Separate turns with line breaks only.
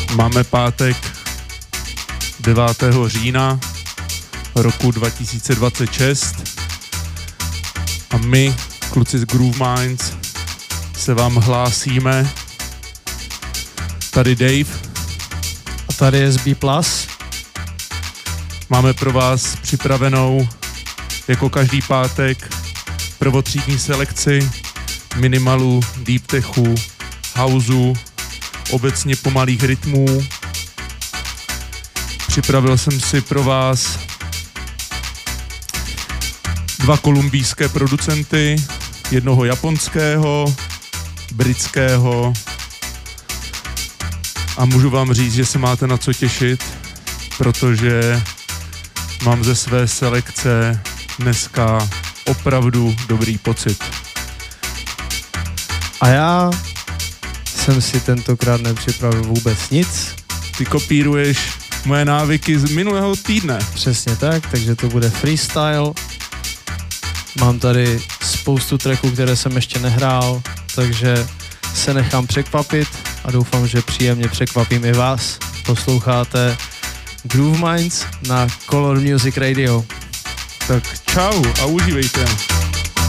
Máme pátek 9. října roku 2026 a my, kluci z Groove Minds, se vám hlásíme. Tady Dave.
A tady je SB+.
Máme pro vás připravenou jako každý pátek prvotřídní selekci minimalu, deep techu, houseu, obecně pomalých rytmů. Připravil jsem si pro vás 2 kolumbijské producenty, jednoho japonského, britského a můžu vám říct, že se máte na co těšit, protože mám ze své selekce dneska opravdu dobrý pocit.
A já jsem si tentokrát nepřipravil vůbec nic.
Ty kopíruješ moje návyky z minulého týdne.
Přesně tak, takže to bude freestyle. Mám tady spoustu tracků, které jsem ještě nehrál, takže se nechám překvapit a doufám, že příjemně překvapím i vás. Posloucháte Groove Minds na Color Music Radio.
Tak čau a užívejte.